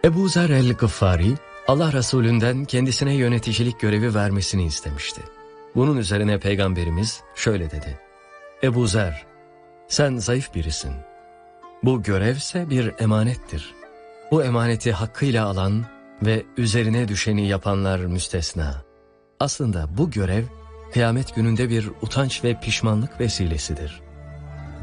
Ebu Zer el-Gıffari, Allah Resulünden kendisine yöneticilik görevi vermesini istemişti. Bunun üzerine Peygamberimiz şöyle dedi: Ebu Zer, sen zayıf birisin. Bu görevse bir emanettir. Bu emaneti hakkıyla alan ve üzerine düşeni yapanlar müstesna. Aslında bu görev, kıyamet gününde bir utanç ve pişmanlık vesilesidir.